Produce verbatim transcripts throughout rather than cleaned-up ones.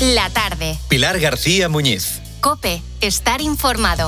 La tarde. Pilar García Muñiz. COPE. Estar informado.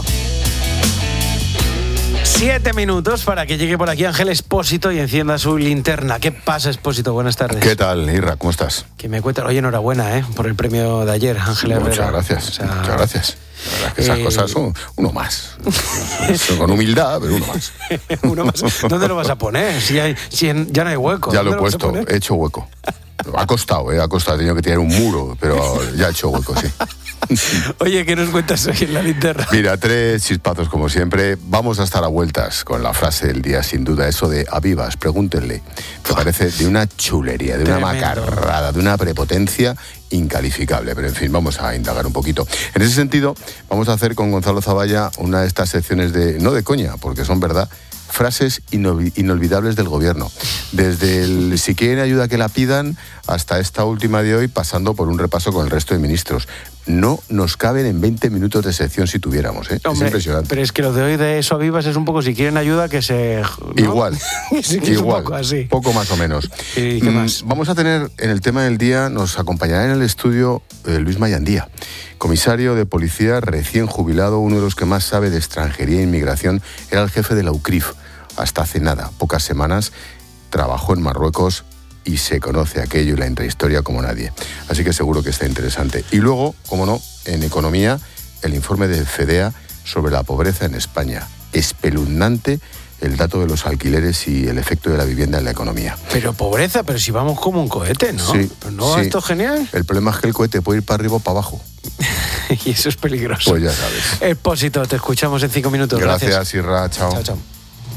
Siete minutos para que llegue por aquí Ángel Expósito y encienda su linterna. ¿Qué pasa, Expósito? Buenas tardes. ¿Qué tal, Irra? ¿Cómo estás? Que me cuenta. Oye, enhorabuena, ¿eh? Por el premio de ayer, Ángel Herrera. Muchas gracias, o sea, muchas gracias. La verdad es que esas eh... cosas son uno más. Con humildad, pero uno más. Uno más. ¿Dónde lo vas a poner? Si, hay, si en, ya no hay hueco. Ya lo he puesto, he hecho hueco. Ha costado, ¿eh? Ha costado, he tenido que tirar un muro, pero ya he hecho hueco, sí. Oye, ¿qué nos cuentas hoy en la linterna? Mira, tres chispazos como siempre. Vamos a estar a vueltas con la frase del día, sin duda, eso de a vivas, pregúntenle. Me parece de una chulería, de una Tremendo. macarrada, de una prepotencia incalificable. Pero en fin, vamos a indagar un poquito. En ese sentido, vamos a hacer con Gonzalo Zavalla una de estas secciones de, no de coña, porque son verdad, frases inolvidables del gobierno. Desde el si quieren ayuda que la pidan hasta esta última de hoy, pasando por un repaso con el resto de ministros. No nos caben en veinte minutos de sección si tuviéramos, ¿eh? Hombre, es impresionante. Pero es que lo de hoy de eso a vivas es un poco si quieren ayuda que se... ¿no? Igual, sí, que igual, es un poco así. Poco más o menos. ¿Y qué más? Mm, vamos a tener en el tema del día, nos acompañará en el estudio eh, Luis Mayandía, comisario de policía recién jubilado, uno de los que más sabe de extranjería e inmigración, era el jefe de la U C R I F. Hasta hace nada, pocas semanas, trabajó en Marruecos y se conoce aquello y la intrahistoria como nadie. Así que seguro que está interesante. Y luego, como no, en economía, el informe de FEDEA sobre la pobreza en España. Espeluznante el dato de los alquileres y el efecto de la vivienda en la economía. Pero pobreza, pero si vamos como un cohete, ¿no? Sí, ¿No? Sí. ¿Esto es genial? El problema es que el cohete puede ir para arriba o para abajo. Y eso es peligroso. Pues ya sabes. Expósito, te escuchamos en cinco minutos. Gracias, Gracias. Irra. Chao. Chao, chao.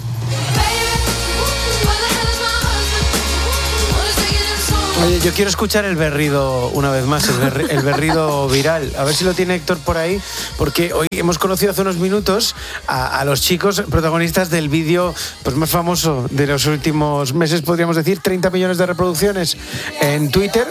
Oye, yo quiero escuchar el berrido una vez más, el, berri, el berrido viral. A ver si lo tiene Héctor por ahí, porque hoy hemos conocido hace unos minutos a, a los chicos protagonistas del vídeo pues, más famoso de los últimos meses, podríamos decir, treinta millones de reproducciones en Twitter,